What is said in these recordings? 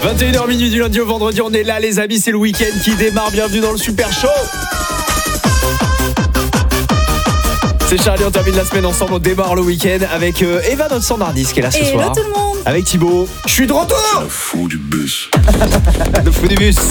21h minuit du lundi au vendredi, on est là les amis, c'est le week-end qui démarre, bienvenue dans le Super Show. C'est Charlie, on termine la semaine ensemble, on démarre le week-end avec Eva, notre standardiste qui est là ce soir. Hello tout le monde. Avec Thibaut. Je suis de retour. Le fou du bus. Le fou du bus.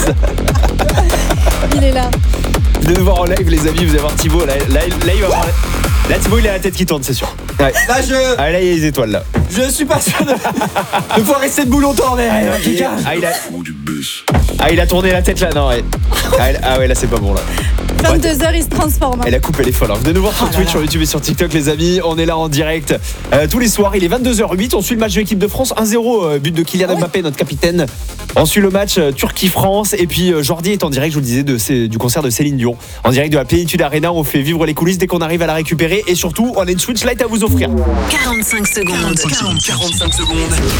Il est là. Venez nous voir en live les amis, vous allez voir Thibaut. Là il va voir. Là Thibaut il a la tête qui tourne, c'est sûr. Ouais. Là là il y a les étoiles là. je suis pas sûr de pouvoir rester debout longtemps, mais Le Fou du bus. il a tourné la tête là, non ouais. Ouais là c'est pas bon là. 22h, il se transforme. Et la coupe elle est folle. Alors, venez nous voir sur Twitch, sur YouTube et sur TikTok les amis. On est là en direct tous les soirs. Il est 22h08. On suit le match de l'équipe de France 1-0, but de Kylian Mbappé, notre capitaine. On suit le match Turquie-France. Et puis Jordi est en direct, je vous le disais, du concert de Céline Dion. En direct de la Plénitude Arena. On fait vivre les coulisses dès qu'on arrive à la récupérer. Et surtout, on a une Switch Lite à vous offrir. 45 secondes. 45 secondes.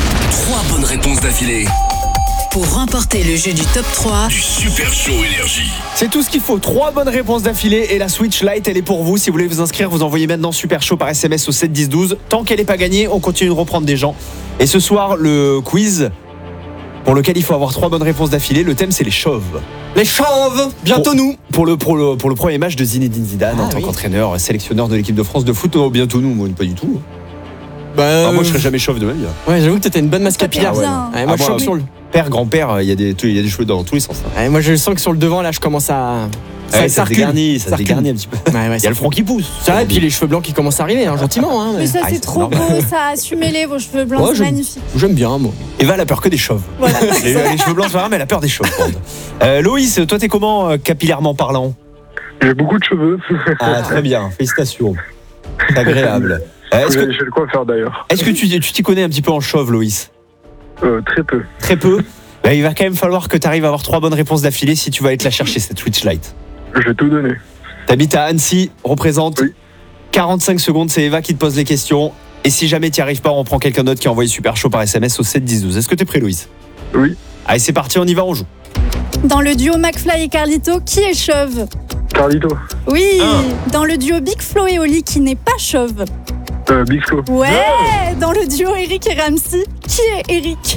3 bonnes réponses d'affilée. Pour remporter le jeu du top 3 Du Super Show Énergie. C'est tout ce qu'il faut. 3 bonnes réponses d'affilée et la Switch Lite elle est pour vous. Si vous voulez vous inscrire, vous envoyez maintenant Super Show par SMS au 7 10 12. Tant qu'elle n'est pas gagnée, on continue de reprendre des gens. Et ce soir, le quiz pour lequel il faut avoir 3 bonnes réponses d'affilée. Le thème c'est les chauves. les chauves, bientôt nous. Pour le premier match de Zinedine Zidane en tant qu'entraîneur, sélectionneur de l'équipe de France de foot. Oh, bientôt nous, moi pas du tout. Moi je serais jamais chauve de ma vie. Ouais, j'avoue que t'as une bonne masse capillaire. bien. Ouais, moi je sens que sur le Père, grand-père, il y a des cheveux dans tous les sens. Hein. ouais, moi je sens que sur le devant là, je commence à Ça se recule. dégarnit, ça se recule. dégarnit un petit peu. Ouais, Il y a le front qui pousse. C'est vrai, et puis les cheveux blancs qui commencent à arriver, gentiment. Hein, Mais ça, c'est c'est trop normal. beau, ça. Assumez-les, vos cheveux blancs, Ouais, c'est magnifique. J'aime bien, moi. Eva, elle a peur que des chauves. Voilà. Les cheveux blancs, c'est vrai, mais elle a peur des chauves. Loïs, toi, t'es comment, capillairement parlant? J'ai beaucoup de cheveux. Ah, très bien, félicitations. C'est agréable. Est-ce J'ai que le quoi faire d'ailleurs. tu t'y connais un petit peu en chauve, Loïs? Très peu. Très peu. Il va quand même falloir que tu arrives à avoir 3 bonnes réponses d'affilée si tu vas aller te la chercher, cette Switch Lite. Je vais tout donner. T'habites à Annecy, représente. Oui. 45 secondes, c'est Eva qui te pose les questions. Et si jamais tu n'y arrives pas, on prend quelqu'un d'autre qui a envoyé Super Show par SMS au 7 10 12. Est-ce que t'es prêt, Loïs? Oui. Allez, c'est parti, on y va, on joue. Dans le duo McFly et Carlito, qui est chauve? Carlito. Oui. Dans le duo Big Flo et Oli, qui n'est pas chauve? Big Flo. Ouais. Dans le duo Eric et Ramsey, qui est Eric?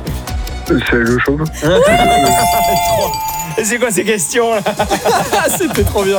C'est le chauve. Et c'est quoi ces questions là? C'était trop bien.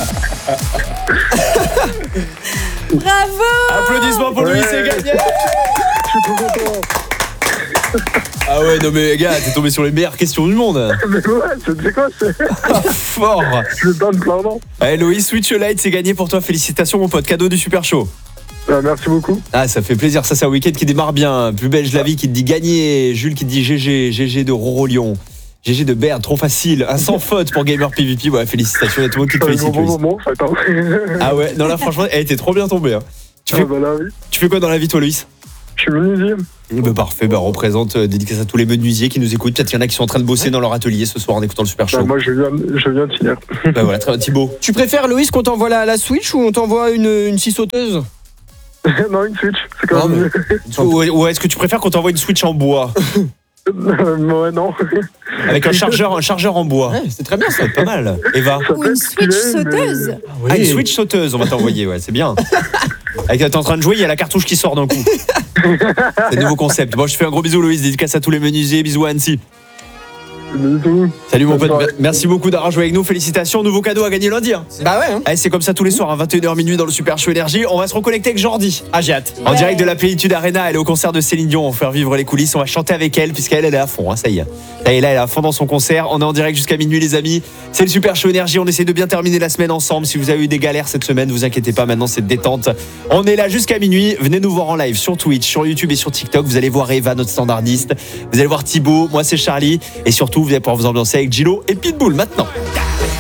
Bravo. Applaudissements pour Loïs, c'est gagné. Je suis trop content. Ah ouais, non mais gars, t'es tombé sur les meilleures questions du monde. Mais ouais, c'est quoi? Fort. Je donne plein d'an. Allez, Loïs, Switch Lite, c'est gagné pour toi. Félicitations, mon pote. Cadeau du Super Show. Merci beaucoup. Ah, ça fait plaisir. Ça, c'est un week-end qui démarre bien. Plus belge la vie qui te dit gagner. Jules qui te dit GG. GG de Roro Lyon. GG de Berne. Trop facile. Un sans faute pour Gamer PvP. Ouais, félicitations. Il y a tout le monde qui te Un félicite, bon Loïs. moment, ça attend. Ah ouais, non là, franchement, elle était trop bien tombée. Hein. Bah là, oui. Tu fais quoi dans la vie, toi, Loïs? Je suis menuisier. Parfait. Représente. Dédicace à tous les menuisiers qui nous écoutent. Peut-être qu'il y en a qui sont en train de bosser dans leur atelier ce soir en écoutant le Super Show. Moi, je viens de finir. Bah voilà, très bien. Thibaut. Tu préfères, Loïs, qu'on t'envoie la Switch ou on t'envoie une scie sauteuse? Non, une Switch. C'est quand même. Ou est-ce que tu préfères qu'on t'envoie une Switch en bois? Ouais, non. Avec un chargeur en bois. Ouais, c'est très bien ça. Pas mal. Eva. Ça Ou peut une être Switch stylé, mais- sauteuse. Ah, une Switch sauteuse, on va t'envoyer, ouais, c'est bien. T'es en train de jouer, il y a la cartouche qui sort d'un coup. C'est un nouveau concept. Bon, je fais un gros bisou, Loïs, dédicace à tous les menuisiers, bisous à Annecy. Bisous. Salut mon Bonne pote, soirée. merci beaucoup d'avoir joué avec nous, félicitations, nouveau cadeau à gagner lundi. Hein. Bah ouais. Allez, c'est comme ça tous les soirs, à 21h minuit dans le Super Show Énergie. On va se reconnecter avec Jordi. Ah, j'ai hâte. En Ouais. direct de la Plénitude Arena, elle est au concert de Céline Dion. On va faire vivre les coulisses, on va chanter avec elle, puisqu'elle est à fond, hein, ça y est. Là, elle est à fond dans son concert. On est en direct jusqu'à minuit, les amis. C'est le Super Show Énergie. On essaie de bien terminer la semaine ensemble. Si vous avez eu des galères cette semaine, vous inquiétez pas, maintenant c'est détente. On est là jusqu'à minuit. Venez nous voir en live sur Twitch, sur YouTube et sur TikTok. Vous allez voir Eva, notre standardiste. Vous allez voir Thibaut. Moi, c'est Charlie. Et surtout, vous allez pouvoir vous ambiancer avec Gilo et Pitbull maintenant.